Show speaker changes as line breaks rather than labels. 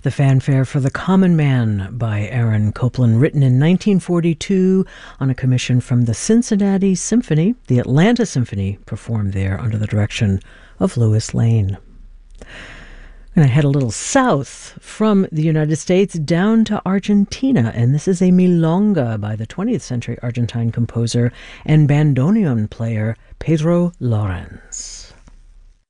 The fanfare for the Common Man by Aaron Copland, written in 1942 on a commission from the Cincinnati Symphony. The Atlanta Symphony performed there under the direction of Louis Lane. I'm going to head a little south from the United States down to Argentina, and this is a milonga by the 20th century Argentine composer and bandoneon player Pedro Lorens.